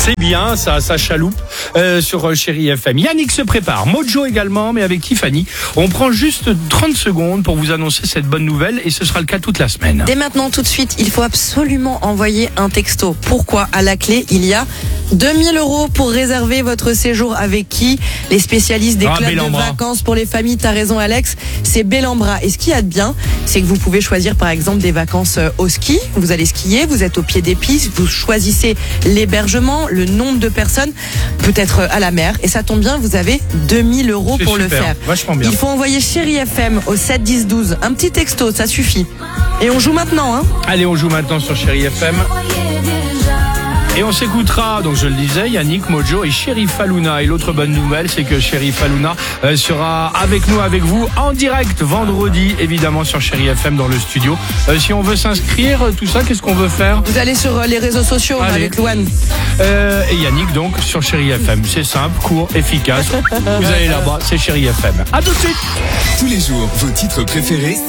C'est bien, ça chaloupe sur Chéri FM. Yannick se prépare, Mojo également, mais avec Tiffany. On prend juste 30 secondes pour vous annoncer cette bonne nouvelle et ce sera le cas toute la semaine. Dès maintenant, tout de suite, il faut absolument envoyer un texto. Pourquoi ? À la clé, il y a 2000 € pour réserver votre séjour avec qui ? Les spécialistes des clubs de vacances pour les familles. T'as raison, Alex, c'est Bellambra. Et ce qu'il y a de bien, c'est que vous pouvez choisir par exemple des vacances au ski. Vous allez skier, vous êtes au pied des pistes, vous choisissez l'hébergement, le nombre de personnes, peut-être à la mer. Et ça tombe bien, vous avez 2000 € pour le faire. Vachement bien. Il faut envoyer Chéri FM au 7 10 12. Un petit texto, ça suffit. Et on joue maintenant, hein ? Allez, on joue maintenant sur Chéri FM. Et on s'écoutera, donc je le disais, Yannick, Mojo et Cherif Aluna. Et l'autre bonne nouvelle, c'est que Cherif Aluna sera avec nous, avec vous, en direct vendredi, évidemment sur Chéri FM dans le studio. Si on veut s'inscrire, tout ça, qu'est-ce qu'on veut faire ? Vous allez sur les réseaux sociaux avec Louane. Et Yannick, donc, sur Chéri FM. C'est simple, court, efficace. Vous allez là-bas, c'est Chéri FM. À tout de suite. Tous les jours, vos titres préférés